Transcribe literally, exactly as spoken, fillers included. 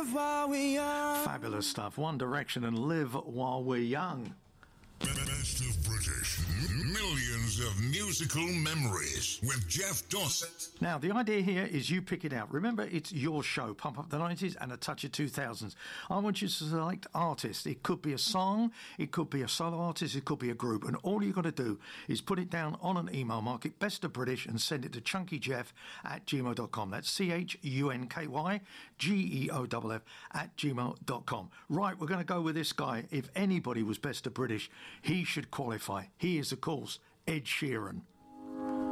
live while we're young. Fabulous stuff. One Direction and Live While We're Young. Best of British. Millions of musical memories with Jeff Dossett. Now, the idea here is you pick it out. Remember, it's your show. Pump up the nineties and a touch of two thousands. I want you to select artists. It could be a song, it could be a solo artist, it could be a group. And all you've got to do is put it down on an email, mark it Best of British, and send it to chunkyjeff at gmail dot com. That's C H U N K Y G E O F F at gmail dot com. Right, we're going to go with this guy. If anybody was Best of British, he should qualify. He is, of course, Ed Sheeran.